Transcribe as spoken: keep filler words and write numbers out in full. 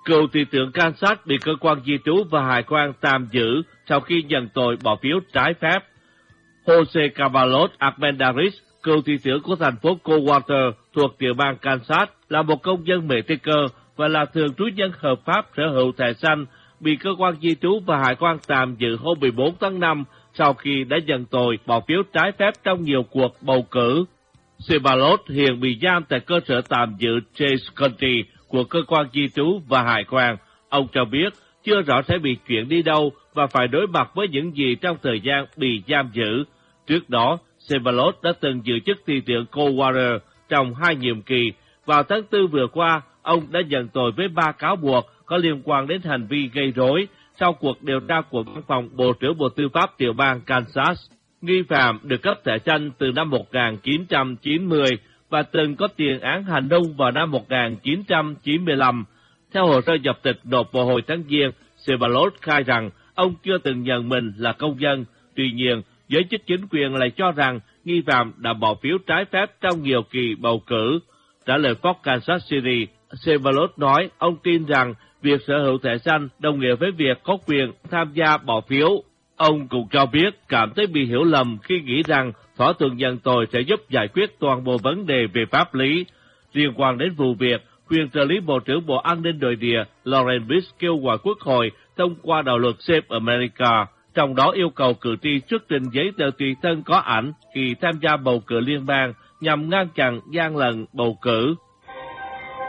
Cựu thị trưởng Kansas bị cơ quan di trú và hải quan tạm giữ sau khi nhận tội bỏ phiếu trái phép. Jose Carvalho Armendariz, cựu thị trưởng của thành phố Coldwater thuộc tiểu bang Kansas, là một công dân Mexico và là thường trú nhân hợp pháp sở hữu thẻ xanh, bị cơ quan di trú và hải quan tạm giữ hôm mười bốn tháng năm sau khi đã nhận tội bỏ phiếu trái phép trong nhiều cuộc bầu cử. Ceballos hiện bị giam tại cơ sở tạm giữ Chase County của cơ quan di trú và hải quan. Ông cho biết chưa rõ sẽ bị chuyển đi đâu và phải đối mặt với những gì trong thời gian bị giam giữ. Trước đó, Ceballos đã từng giữ chức thị trưởng Coldwater trong hai nhiệm kỳ. Vào tháng tư vừa qua, ông đã nhận tội với ba cáo buộc có liên quan đến hành vi gây rối sau cuộc điều tra của văn phòng Bộ trưởng Bộ Tư pháp tiểu bang Kansas. Nghi phạm được cấp thẻ xanh từ năm một nghìn chín trăm chín mươi và từng có tiền án hành hung vào năm một nghìn chín trăm chín mươi lăm. Theo hồ sơ nhập tịch nộp vào hồi tháng Giêng, Ceballos khai rằng ông chưa từng nhận mình là công dân. Tuy nhiên, giới chức chính quyền lại cho rằng nghi phạm đã bỏ phiếu trái phép trong nhiều kỳ bầu cử. Trả lời Fox Kansas City, Ceballos nói ông tin rằng việc sở hữu thẻ xanh đồng nghĩa với việc có quyền tham gia bỏ phiếu. Ông cũng cho biết cảm thấy bị hiểu lầm khi nghĩ rằng thỏa thuận nhận tội sẽ giúp giải quyết toàn bộ vấn đề về pháp lý. Liên quan đến vụ việc, quyền trợ lý Bộ trưởng Bộ An ninh Nội địa Lauren Biss kêu gọi Quốc hội thông qua đạo luật Save America, trong đó yêu cầu cử tri xuất trình giấy tờ tùy thân có ảnh khi tham gia bầu cử liên bang nhằm ngăn chặn gian lận bầu cử.